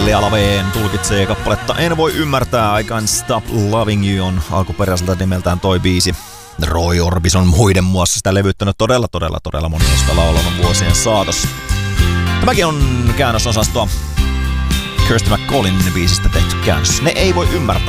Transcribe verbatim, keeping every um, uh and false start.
Eli Alaveen tulkitsee kappaletta En voi ymmärtää, I can't stop loving you on alkuperäiseltä nimeltään toi biisi. Roy Orbison muiden muassa sitä levyttänyt todella, todella, todella moni sitä laulanut vuosien saatossa. Tämäkin on käännösosastoa. Kirsty McCallin biisistä tehty käännös. Ne ei voi ymmärtää.